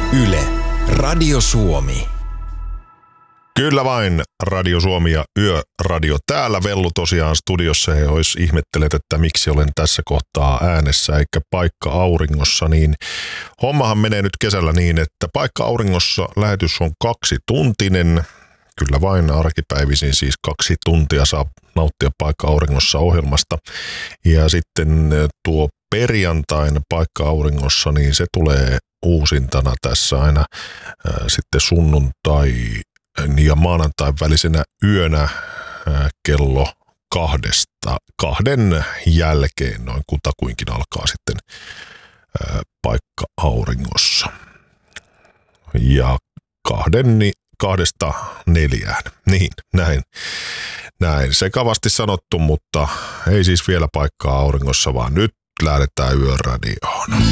Yle, Radio Suomi. Kyllä vain, Radio Suomi ja Yöradio. Täällä Vellu tosiaan studiossa ja jos ihmettelet, että miksi olen tässä kohtaa äänessä eikä paikka auringossa, niin hommahan menee nyt kesällä niin, että paikka auringossa lähetys on 2-tuntinen. Kyllä vain arkipäivisin siis 2 tuntia saa nauttia paikka auringossa ohjelmasta. Ja sitten tuo perjantain paikka auringossa, niin se tulee uusintana tässä aina sitten sunnuntai ja maanantain välisenä yönä kello 2:00 jälkeen noin kutakuinkin alkaa sitten paikka auringossa. Ja 2:00–4:00. Niin, näin sekavasti sanottu, mutta ei siis vielä paikkaa auringossa, vaan nyt lähdetään Yöradioon.